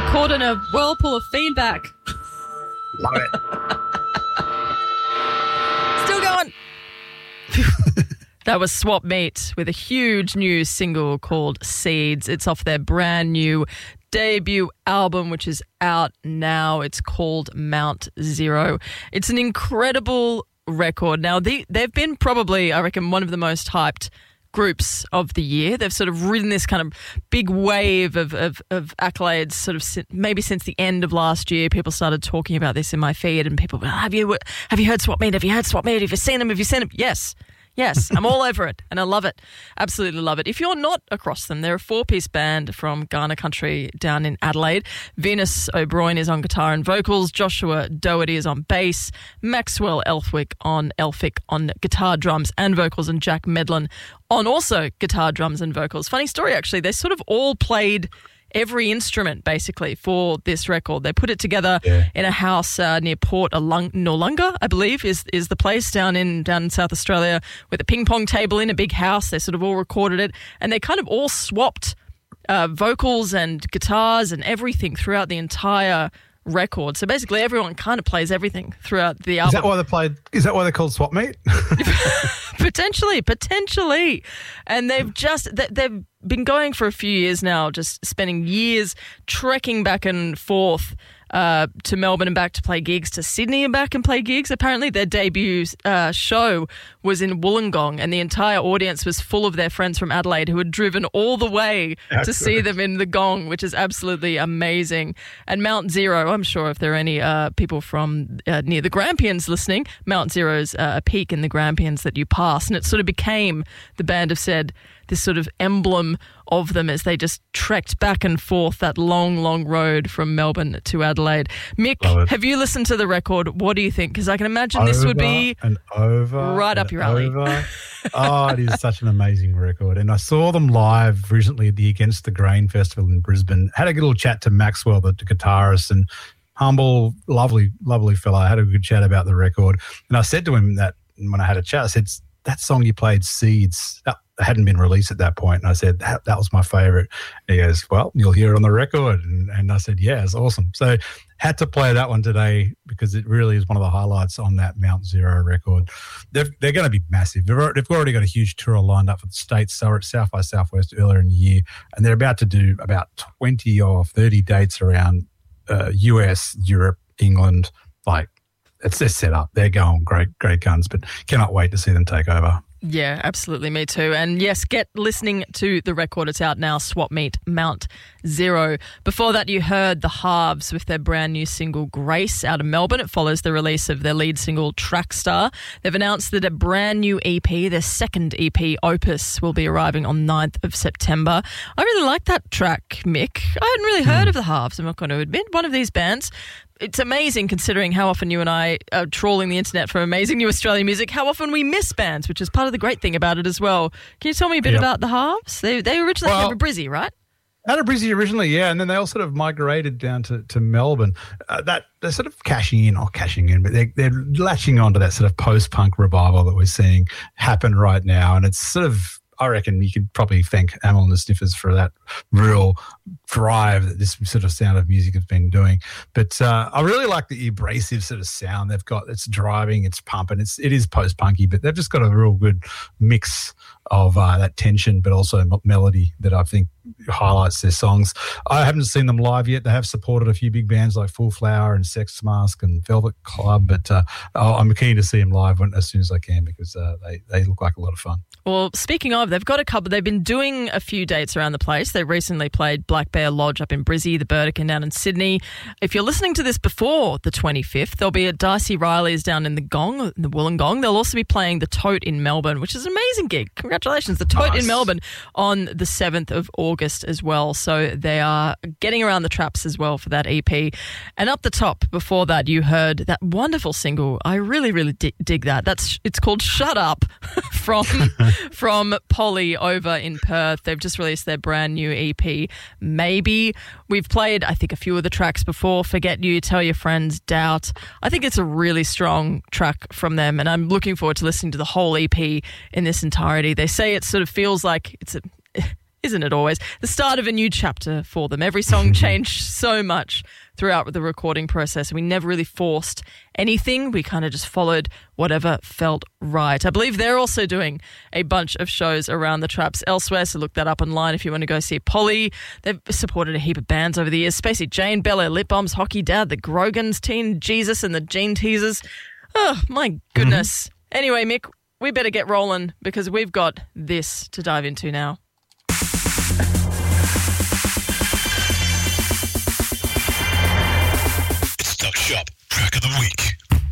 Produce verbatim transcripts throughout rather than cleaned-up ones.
Caught in a whirlpool of feedback. Love it. Still going. That was Swap Meet with a huge new single called Seeds. It's off their brand new debut album, which is out now. It's called Mount Zero. It's an incredible record. Now, the, they've been probably, I reckon, one of the most hyped groups of the year. They've sort of ridden this kind of big wave of, of, of accolades sort of si- maybe since the end of last year. People started talking about this in my feed and people were, have you have you heard Swap Meet? Have you heard Swap Meet? Have you seen them? Have you seen them? Yes. Yes, I'm all over it and I love it. Absolutely love it. If you're not across them, they're a four-piece band from Ghana country down in Adelaide. Venus O'Brien is on guitar and vocals. Joshua Doherty is on bass. Maxwell Elphick on Elphick on guitar, drums and vocals, and Jack Medlin on also guitar, drums and vocals. Funny story, actually. They sort of all played every instrument, basically, for this record. They put it together yeah. in a house uh, near Port Alung- Noarlunga, I believe, is is the place down in down in South Australia, with a ping pong table in a big house. They sort of all recorded it, and they kind of all swapped uh, vocals and guitars and everything throughout the entire record. So basically, everyone kind of plays everything throughout the album. Is that why they played? Is that why they're called Swap Meet? Potentially, potentially. And they've just, they've been going for a few years now, just spending years trekking back and forth uh, to Melbourne and back to play gigs, to Sydney and back and play gigs. Apparently their debut uh, show was in Wollongong and the entire audience was full of their friends from Adelaide who had driven all the way That's to see good. them in the Gong, which is absolutely amazing. And Mount Zero, I'm sure if there are any uh, people from uh, near the Grampians listening, Mount Zero's uh, a peak in the Grampians that you pass, and it sort of became, the band have said, this sort of emblem of them as they just trekked back and forth that long, long road from Melbourne to Adelaide. Mick, have you listened to the record? What do you think? Because I can imagine over this would be and over right up your alley. Over. Oh, it is such an amazing record. And I saw them live recently at the Against the Grain Festival in Brisbane. Had a little chat to Maxwell, the guitarist, and humble, lovely, lovely fella. I had a good chat about the record. And I said to him that when I had a chat, I said, that song you played, Seeds, that hadn't been released at that point. And I said, that, that was my favourite. And he goes, well, you'll hear it on the record. And, and I said, yeah, it's awesome. So had to play that one today because it really is one of the highlights on that Mount Zero record. They're, they're going to be massive. They've, they've already got a huge tour lined up for the States. They were at South by Southwest earlier in the year, and they're about to do about twenty or thirty dates around uh, U S, Europe, England. Like, it's they're set up. They're going great, great guns, but cannot wait to see them take over. Yeah, absolutely. Me too. And yes, get listening to the record. It's out now, Swap Meet, Mount Zero. Before that, you heard The Halves with their brand new single, Grace, out of Melbourne. It follows the release of their lead single, Trackstar. They've announced that a brand new E P, their second E P, Opus, will be arriving on ninth of September. I really like that track, Mick. I hadn't really heard mm. of The Halves, I'm not going to admit. One of these bands. It's amazing considering how often you and I are trawling the internet for amazing new Australian music, how often we miss bands, which is part of the great thing about it as well. Can you tell me a bit yep. about The Halves? They they originally well, came from Brizzy, right? Out of Brizzy originally, yeah, and then they all sort of migrated down to, to Melbourne. Uh, that they're sort of cashing in, or cashing in, but they're, they're latching onto that sort of post-punk revival that we're seeing happen right now, and it's sort of, I reckon you could probably thank Amyl and the Sniffers for that real drive that this sort of sound of music has been doing. But uh, I really like the abrasive sort of sound they've got. It's driving, it's pumping, it's it is post-punky, but they've just got a real good mix of uh, that tension, but also m- melody that I think highlights their songs. I haven't seen them live yet. They have supported a few big bands like Full Flower and Sex Mask and Velvet Club, but uh, I'm keen to see them live when, as soon as I can, because uh, they, they look like a lot of fun. Well, speaking of, they've got a couple. They've been doing a few dates around the place. They recently played Black Bear Lodge up in Brizzy, the Burdekin down in Sydney. If you're listening to this before the twenty-fifth, they'll be at Dicey Riley's down in the Gong, the Wollongong. They'll also be playing the Tote in Melbourne, which is an amazing gig. Congratulations. The Tote nice. in Melbourne on the seventh of August as well. So they are getting around the traps as well for that E P. And up the top, before that, you heard that wonderful single. I really, really dig, dig that. That's It's called Shut Up from... from Polly over in Perth. They've just released their brand new E P, Maybe. We've played, I think, a few of the tracks before. Forget You, Tell Your Friends, Doubt. I think it's a really strong track from them, and I'm looking forward to listening to the whole E P in this entirety. They say it sort of feels like it's a... Isn't it always? The start of a new chapter for them. Every song changed so much throughout the recording process, and we never really forced anything. We kind of just followed whatever felt right. I believe they're also doing a bunch of shows around the traps elsewhere, so look that up online if you want to go see Polly. They've supported a heap of bands over the years. Spacey Jane, Bel Air Lip Bombs, Hockey Dad, the Grogans, Teen Jesus and the Gene Teasers. Oh, my goodness. Mm-hmm. Anyway, Mick, we better get rolling because we've got this to dive into now. Tuck Shop Track of the Week.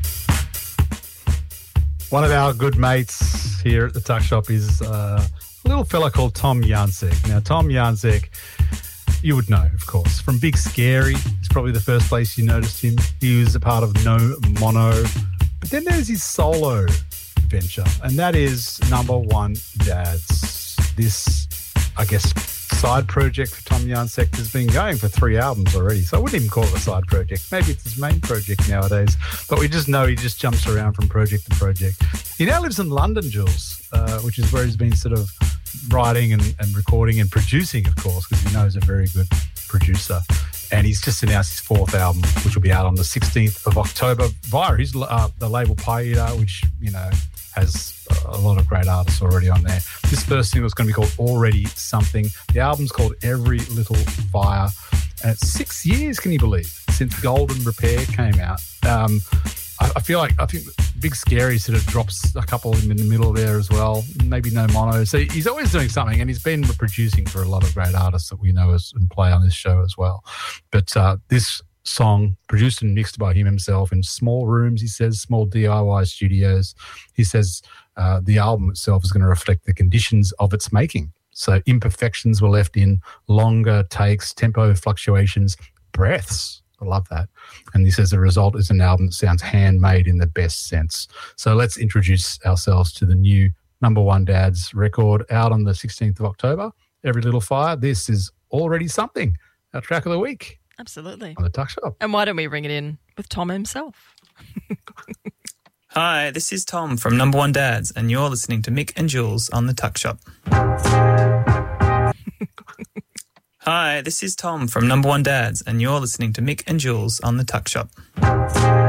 One of our good mates here at the Tuck Shop is uh, a little fella called Tom Jancek. Now, Tom Jancek, you would know, of course, from Big Scary. It's probably the first place you noticed him. He was a part of No Mono. But then there's his solo venture, and that is Number One Dads. This, I guess, side project for Tom Jancek has been going for three albums already, so I wouldn't even call it a side project. Maybe it's his main project nowadays, but we just know he just jumps around from project to project. He now lives in London, Jules, uh, which is where he's been sort of writing and, and recording and producing, of course, because we know he's a very good producer. And he's just announced his fourth album, which will be out on the sixteenth of October via his, uh, the label Paida, which, you know, has a lot of great artists already on there. This first single is going to be called Already Something. The album's called Every Little Fire. And it's six years, can you believe, since Golden Repair came out. Um, I, I feel like, I think Big Scary sort of drops a couple in the middle there as well. Maybe No Mono. So he's always doing something, and he's been producing for a lot of great artists that we know as, and play on this show as well. But uh, this song, produced and mixed by him himself in small rooms, he says, small D I Y studios. He says uh, the album itself is going to reflect the conditions of its making. So imperfections were left in, longer takes, tempo fluctuations, breaths. I love that. And he says the result is an album that sounds handmade in the best sense. So let's introduce ourselves to the new Number One Dads record out on the sixteenth of October, Every Little Fire. This is Already Something, our track of the week. Absolutely. On the Tuck Shop. And why don't we ring it in with Tom himself? Hi, this is Tom from Number One Dads, and you're listening to Mick and Jules on the Tuck Shop. Hi, this is Tom from Number One Dads, and you're listening to Mick and Jules on the Tuck Shop.